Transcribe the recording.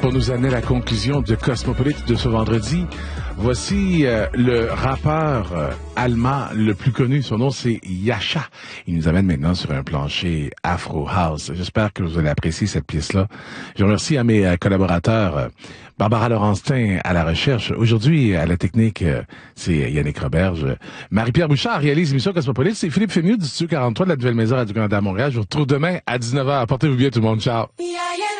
pour nous amener à la conclusion de Cosmopolite de ce vendredi. Voici le rappeur allemand le plus connu. Son nom, c'est Yasha. Il nous amène maintenant sur un plancher Afro House. J'espère que vous allez apprécier cette pièce-là. Je remercie à mes collaborateurs, Barbara Laurentin à la recherche. Aujourd'hui, à la technique, c'est Yannick Roberge. Marie-Pierre Bouchard réalise l'émission Cosmopolite. C'est Philippe Fémieux du Studio 43 de la Nouvelle Maison Radio-Canada à Montréal. Je vous retrouve demain à 19h. Portez-vous bien tout le monde. Ciao.